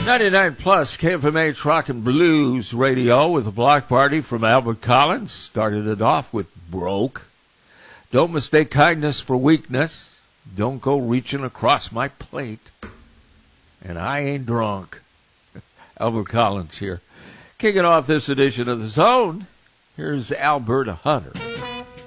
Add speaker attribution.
Speaker 1: 99 plus KFMH Rock and Blues Radio with a block party from Albert Collins. Started it off with Broke. Don't mistake kindness for weakness. Don't go reaching across my plate. And I ain't drunk. Albert Collins here. Kicking off this edition of The Zone, here's Alberta Hunter.